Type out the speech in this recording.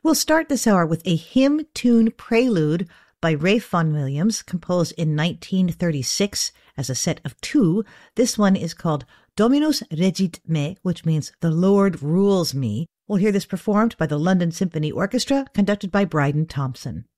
We'll start this hour with a hymn tune prelude by Ralph Vaughan Williams, composed in 1936 as a set of two. This one is called Dominus Regit Me, which means The Lord Rules Me. We'll hear this performed by the London Symphony Orchestra, conducted by Bryden Thompson.